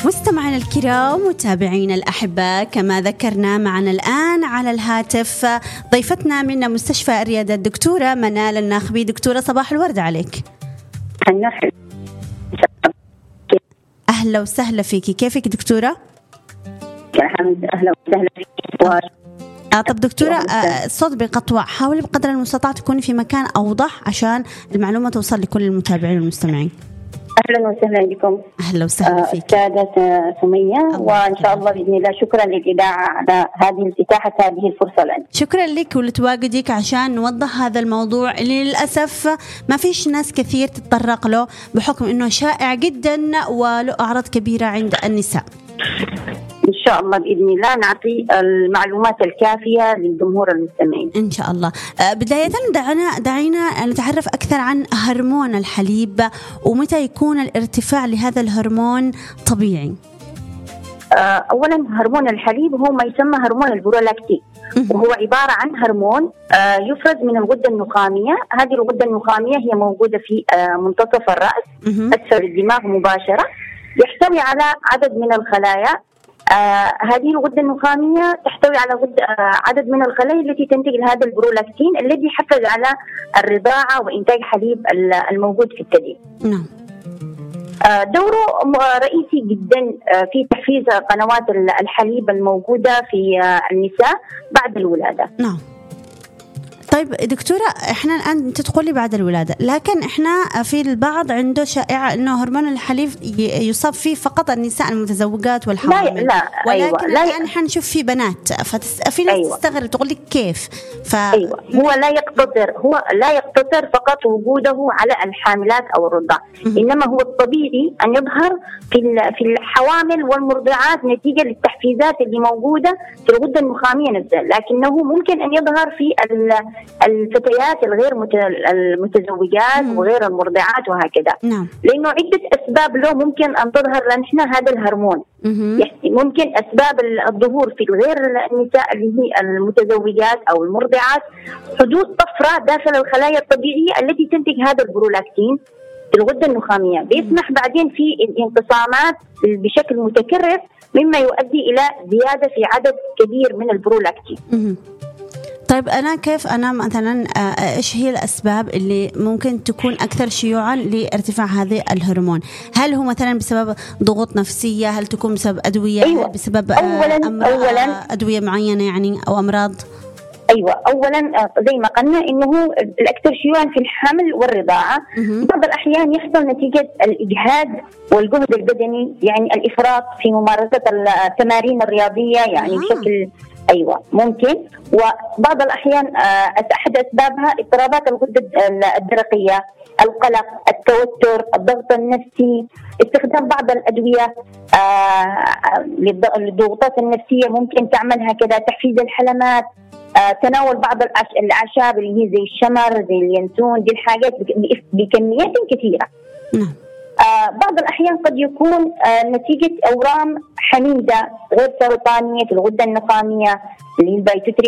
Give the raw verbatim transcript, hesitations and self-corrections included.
مستمعينا الكرام متابعينا الأحباء، كما ذكرنا معنا الآن على الهاتف ضيفتنا من مستشفى الرياض الدكتورة منال الناخبي. دكتورة صباح الورد عليك. أهلا وسهلا فيكي، كيفك دكتورة؟ أهلا وسهلا فيكي. آه طب دكتورة، آه الصوت بقطوع، حاولي بقدر المستطاع تكوني في مكان أوضح عشان المعلومة توصل لكل المتابعين والمستمعين. أهلا وسهلا بكم. أهلا وسهلا فيك أستاذة سمية، وإن شاء الله بإذن الله شكرا للإذاعة على هذه الإتاحة هذه الفرصة لنا. شكرا لك ولتواجدك عشان نوضح هذا الموضوع اللي للأسف ما فيش ناس كثير تتطرق له بحكم إنه شائع جدا وله أعراض كبيرة عند النساء. إن شاء الله بإذن الله نعطي المعلومات الكافية للجمهور المستمعين إن شاء الله. بداية دعنا دعينا نتعرف أكثر عن هرمون الحليب، ومتى يكون الارتفاع لهذا الهرمون طبيعي؟ أولا هرمون الحليب هو ما يسمى هرمون البرولاكتين، وهو عبارة عن هرمون يفرز من الغدة النخامية. هذه الغدة النخامية هي موجودة في منتصف الرأس أسفل الدماغ مباشرة، يحتوي على عدد من الخلايا. آه هذه الغدة النخامية تحتوي على غدة آه عدد من الخلايا التي تنتج هذا البرولاكتين الذي يحفز على الرضاعة وإنتاج حليب الموجود في الثدي. نعم. آه دوره رئيسي جدا آه في تحفيز قنوات الحليب الموجودة في آه النساء بعد الولادة. نعم. طيب دكتورة، احنا الآن تدخلي بعد الولادة، لكن احنا في البعض عنده شائعة انه هرمون الحليب يصاب فيه فقط النساء المتزوجات والحوامل. لا لا ولكن أيوة. الآن احنا نشوف في بنات، ففي ناس أيوة. تستغرب تقول لك كيف؟ ف... أيوة. هو لا يقتصر هو لا يقتصر فقط وجوده على الحاملات او الرضع، انما هو الطبيعي ان يظهر في في الحوامل والمرضعات نتيجة للتحفيزات اللي موجودة في الغدة النخامية نفسها، لكنه ممكن ان يظهر في الفتيات الغير المتزوجات مم. وغير المرضعات وهكذا. نعم. لأنه عدة أسباب له ممكن أن تظهر لنا هذا الهرمون. ممكن أسباب الظهور في غير النساء اللي هي المتزوجات أو المرضعات حدوث طفرة داخل الخلايا الطبيعية التي تنتج هذا البرولاكتين في الغدة النخامية، بيسمح بعدين في الانقسامات بشكل متكرر مما يؤدي إلى زيادة في عدد كبير من البرولاكتين. مم. طيب أنا كيف أنا مثلا إيش هي الأسباب اللي ممكن تكون أكثر شيوعا لارتفاع هذه الهرمون؟ هل هو مثلا بسبب ضغوط نفسية؟ هل تكون بسبب أدوية؟ أيوة. هل بسبب أولاً أمر... أولاً أدوية معينة يعني أو أمراض؟ أيوة، أولا زي ما قلنا إنه الأكثر شيوعا في الحمل والرضاعة. بعض الأحيان يحصل نتيجة الإجهاد والجهد البدني، يعني الإفراط في ممارسة التمارين الرياضية يعني آه. بشكل أيوة ممكن. وبعض الأحيان أحد أسبابها اضطرابات الغدة الدرقية، القلق، التوتر، الضغط النفسي، استخدام بعض الأدوية للضغوطات النفسية ممكن تعمل هكذا، تحفيز الحلمات، آه، تناول بعض الأعشاب اللي هي زي الشمر زي اليانسون، دي الحاجات بكميات كثيرة. نعم. آه، بعض الأحيان قد يكون آه، نتيجة أورام حميدة غير سرطانية في الغدة النخامية اللي هي البيتوتري